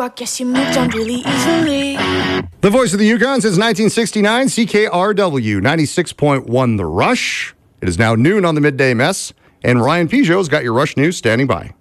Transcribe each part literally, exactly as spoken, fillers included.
I guess you moved on really easily. The voice of the Yukon since nineteen sixty-nine, C K R W ninety-six point one The Rush. It is now noon on the Midday Mess, and Ryan Peugeot's got your Rush News standing by.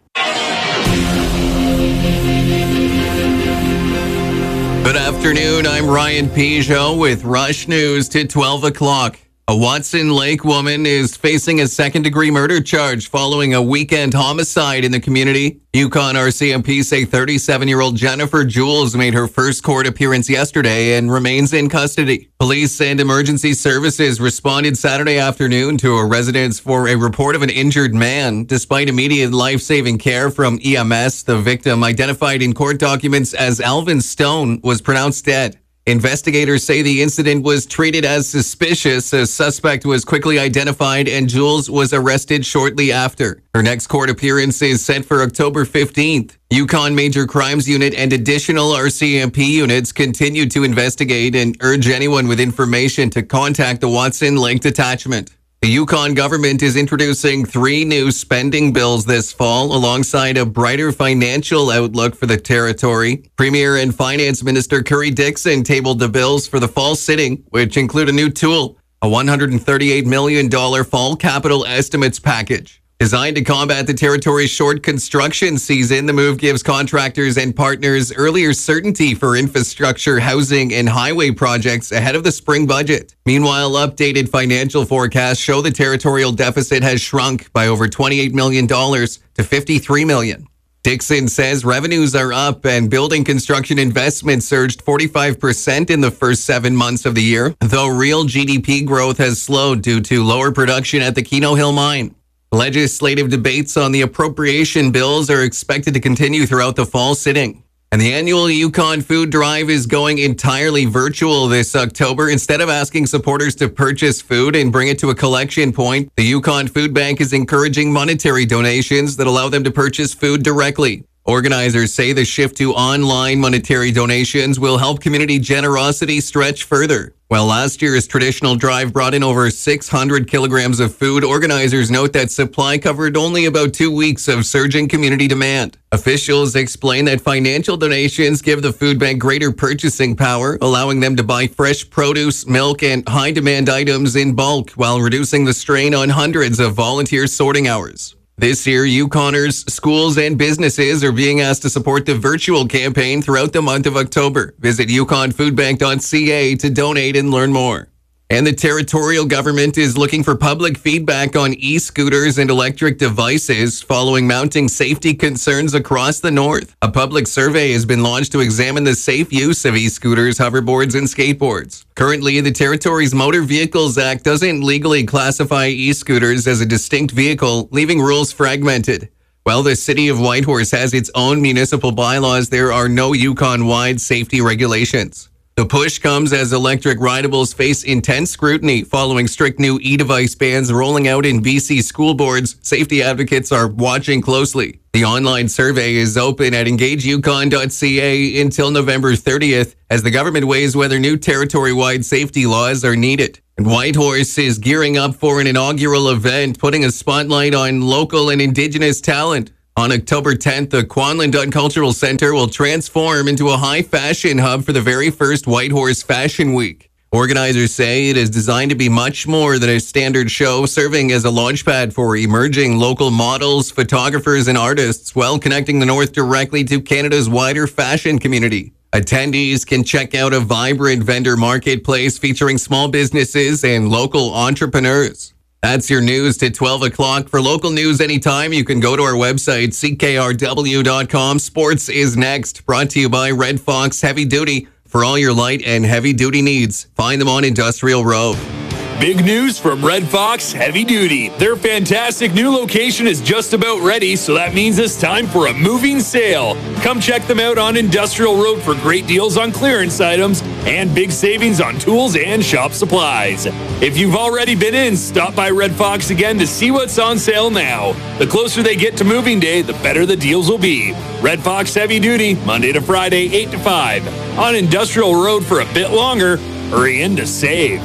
Good afternoon, I'm Ryan Peugeot with Rush News to twelve o'clock. A Watson Lake woman is facing a second-degree murder charge following a weekend homicide in the community. Yukon R C M P say thirty-seven-year-old Jennifer Jules made her first court appearance yesterday and remains in custody. Police and emergency services responded Saturday afternoon to a residence for a report of an injured man. Despite immediate life-saving care from E M S, the victim, identified in court documents as Alvin Stone, was pronounced dead. Investigators say the incident was treated as suspicious. A suspect was quickly identified and Jules was arrested shortly after. Her next court appearance is set for October fifteenth. Yukon Major Crimes Unit and additional R C M P units continue to investigate and urge anyone with information to contact the Watson Lake Detachment. The Yukon government is introducing three new spending bills this fall alongside a brighter financial outlook for the territory. Premier and Finance Minister Curry Dixon tabled the bills for the fall sitting, which include a new tool, a one hundred thirty-eight million dollars fall capital estimates package. Designed to combat the territory's short construction season, the move gives contractors and partners earlier certainty for infrastructure, housing, and highway projects ahead of the spring budget. Meanwhile, updated financial forecasts show the territorial deficit has shrunk by over twenty-eight million dollars to fifty-three million dollars. Dixon says revenues are up and building construction investment surged forty-five percent in the first seven months of the year, though real G D P growth has slowed due to lower production at the Keno Hill mine. Legislative debates on the appropriation bills are expected to continue throughout the fall sitting. And the annual Yukon Food Drive is going entirely virtual this October. Instead of asking supporters to purchase food and bring it to a collection point, the Yukon Food Bank is encouraging monetary donations that allow them to purchase food directly. Organizers say the shift to online monetary donations will help community generosity stretch further. While last year's traditional drive brought in over six hundred kilograms of food, organizers note that supply covered only about two weeks of surging community demand. Officials explain that financial donations give the food bank greater purchasing power, allowing them to buy fresh produce, milk, and high-demand items in bulk while reducing the strain on hundreds of volunteer sorting hours. This year, Yukoners, schools, and businesses are being asked to support the virtual campaign throughout the month of October. Visit yukon food bank dot c a to donate and learn more. And the territorial government is looking for public feedback on e-scooters and electric devices following mounting safety concerns across the north. A public survey has been launched to examine the safe use of e-scooters, hoverboards, and skateboards. Currently, the territory's Motor Vehicles Act doesn't legally classify e-scooters as a distinct vehicle, leaving rules fragmented. While the city of Whitehorse has its own municipal bylaws, there are no Yukon-wide safety regulations. The push comes as electric rideables face intense scrutiny following strict new e-device bans rolling out in B C school boards. Safety advocates are watching closely. The online survey is open at engage yukon dot c a until November thirtieth as the government weighs whether new territory-wide safety laws are needed. And Whitehorse is gearing up for an inaugural event, putting a spotlight on local and Indigenous talent. On October tenth, the Kwanlin Dunn Cultural Center will transform into a high-fashion hub for the very first Whitehorse Fashion Week. Organizers say it is designed to be much more than a standard show, serving as a launchpad for emerging local models, photographers, and artists, while connecting the North directly to Canada's wider fashion community. Attendees can check out a vibrant vendor marketplace featuring small businesses and local entrepreneurs. That's your news to twelve o'clock. For local news anytime, you can go to our website, c k r w dot com. Sports is next, brought to you by Red Fox Heavy Duty. For all your light and heavy duty needs, find them on Industrial Road. Big news from Red Fox Heavy Duty. Their fantastic new location is just about ready, so that means it's time for a moving sale. Come check them out on Industrial Road for great deals on clearance items and big savings on tools and shop supplies. If you've already been in, stop by Red Fox again to see what's on sale now. The closer they get to moving day, the better the deals will be. Red Fox Heavy Duty, Monday to Friday, eight to five. On Industrial Road for a bit longer. Hurry in to save.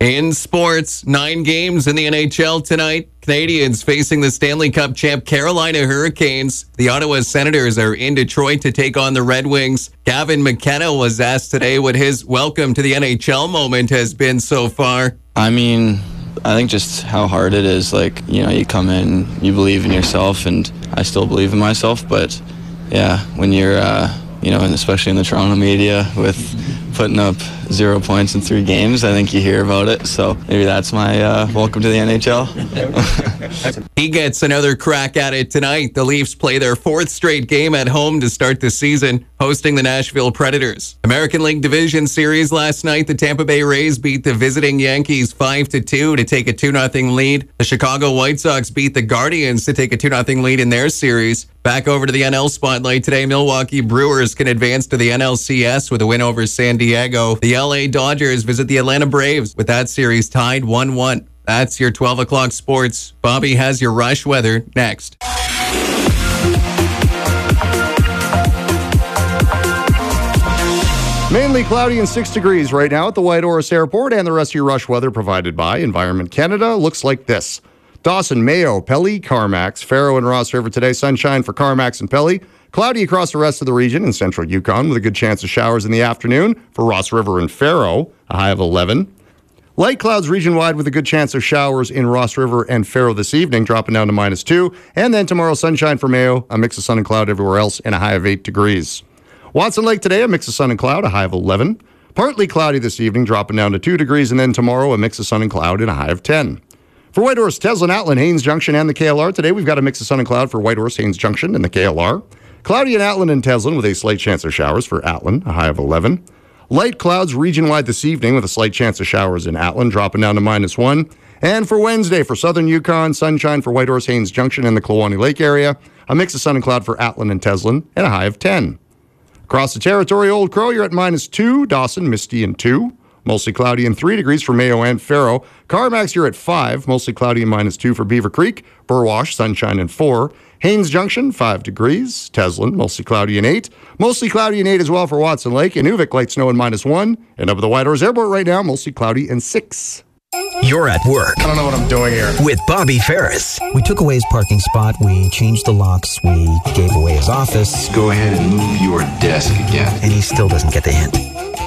In sports, nine games in the N H L tonight. Canadians facing the Stanley Cup champ Carolina Hurricanes. The Ottawa Senators are in Detroit to take on the Red Wings. Gavin McKenna was asked today what his welcome to the N H L moment has been so far. I mean, I think just how hard it is. Like, you know, you come in, you believe in yourself, and I still believe in myself. But, yeah, when you're, uh, you know, and especially in the Toronto media with putting up zero points in three games, I think you hear about it. So maybe that's my uh, welcome to the N H L. He gets another crack at it tonight. The Leafs play their fourth straight game at home to start the season, hosting the Nashville Predators. American League Division Series last night, the Tampa Bay Rays beat the visiting Yankees five to two to take a two nothing lead. The Chicago White Sox beat the Guardians to take a two nothing lead in their series. Back over to the N L spotlight today, Milwaukee Brewers can advance to the N L C S with a win over San Diego. The L A Dodgers visit the Atlanta Braves with that series tied one one. That's your twelve o'clock sports. Bobby has your rush weather next. Mainly cloudy and six degrees right now at the Whitehorse Airport, and the rest of your rush weather provided by Environment Canada looks like this. Dawson, Mayo, Pelly, Carmax, Faro, and Ross River today. Sunshine for Carmax and Pelly. Cloudy across the rest of the region in central Yukon with a good chance of showers in the afternoon for Ross River and Faro, a high of eleven. Light clouds region-wide with a good chance of showers in Ross River and Faro this evening, dropping down to minus two. And then tomorrow, sunshine for Mayo, a mix of sun and cloud everywhere else, and a high of eight degrees. Watson Lake today, a mix of sun and cloud, a high of eleven. Partly cloudy this evening, dropping down to two degrees. And then tomorrow, a mix of sun and cloud and a high of ten. For Whitehorse, Teslin, Atlin, Haines Junction, and the K L R, today we've got a mix of sun and cloud for Whitehorse, Haines Junction, and the K L R. Cloudy in Atlin and Teslin with a slight chance of showers for Atlin, a high of eleven. Light clouds region-wide this evening with a slight chance of showers in Atlin, dropping down to minus one. And for Wednesday, for southern Yukon, sunshine for Whitehorse, Haines Junction, and the Kluwani Lake area. A mix of sun and cloud for Atlin and Teslin, and a high of ten. Across the territory, Old Crow, you're at minus two. Dawson, misty and two. Mostly cloudy and three degrees for Mayo and Faro. Carmax, you're at five. Mostly cloudy and minus two for Beaver Creek. Burwash, sunshine and four. Haines Junction, five degrees. Teslin, mostly cloudy and eight. Mostly cloudy and eight as well for Watson Lake. Inuvik, light snow and minus one. And up at the Whitehorse Airport right now, mostly cloudy and six. You're at work. I don't know what I'm doing here. With Bobby Ferris. We took away his parking spot. We changed the locks. We gave away his office. Go ahead and move your desk again. And he still doesn't get the hint.